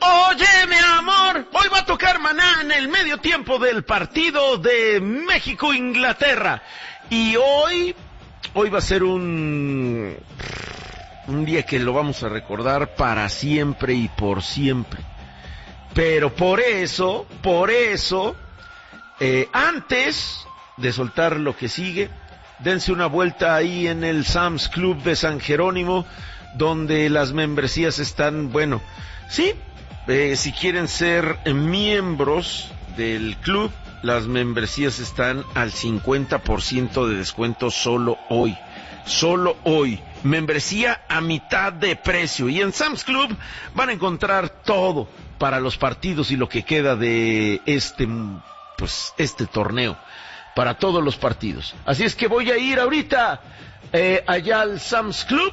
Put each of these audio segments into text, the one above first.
Oye, mi amor, hoy va a tocar Maná en el medio tiempo del partido de México-Inglaterra. Y hoy va a ser un día que lo vamos a recordar para siempre y por siempre. Pero por eso, antes de soltar lo que sigue, dense una vuelta ahí en el Sam's Club de San Jerónimo, donde las membresías están, si quieren ser miembros del club, las membresías están al 50% de descuento solo hoy. Membresía a mitad de precio. Y en Sam's Club van a encontrar todo para los partidos y lo que queda de este torneo. Para todos los partidos. Así es que voy a ir ahorita allá al Sam's Club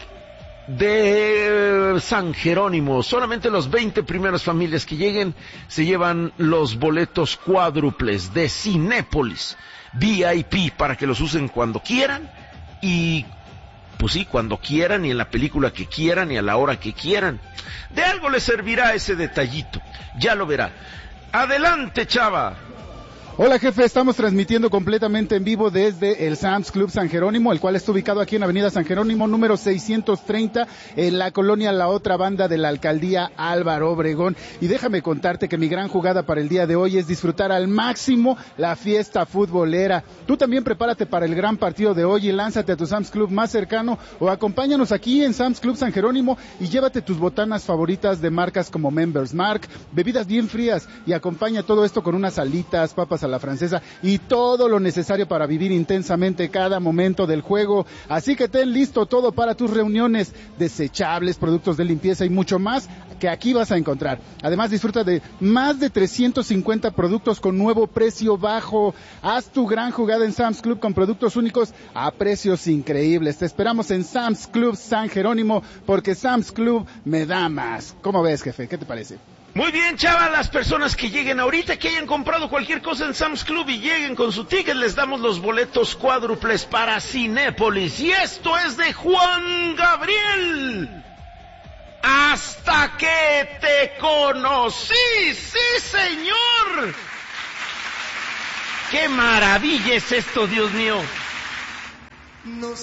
de San Jerónimo. Solamente los 20 primeras familias que lleguen se llevan los boletos cuádruples de Cinépolis VIP para que los usen cuando quieran y cuando quieran y en la película que quieran y a la hora que quieran. De algo les servirá ese detallito, ya lo verá. Adelante, Chava. Hola, jefe, estamos transmitiendo completamente en vivo desde el Sam's Club San Jerónimo, el cual está ubicado aquí en Avenida San Jerónimo, número 630, en la colonia La Otra Banda de la Alcaldía Álvaro Obregón. Y déjame contarte que mi gran jugada para el día de hoy es disfrutar al máximo la fiesta futbolera. Tú también prepárate para el gran partido de hoy y lánzate a tu Sam's Club más cercano o acompáñanos aquí en Sam's Club San Jerónimo y llévate tus botanas favoritas de marcas como Members Mark, bebidas bien frías y acompaña todo esto con unas alitas, papas a la francesa y todo lo necesario para vivir intensamente cada momento del juego. Así que ten listo todo para tus reuniones, desechables, productos de limpieza y mucho más que aquí vas a encontrar. Además, disfruta de más de 350 productos con nuevo precio bajo. Haz tu gran jugada en Sam's Club con productos únicos a precios increíbles. Te esperamos en Sam's Club San Jerónimo porque Sam's Club me da más. ¿Cómo ves, jefe? ¿Qué te parece? Muy bien, Chava, las personas que lleguen ahorita, que hayan comprado cualquier cosa en Sam's Club y lleguen con su ticket, les damos los boletos cuádruples para Cinépolis. Y esto es de Juan Gabriel. Hasta que te conocí, sí, señor. ¡Qué maravilla es esto, Dios mío!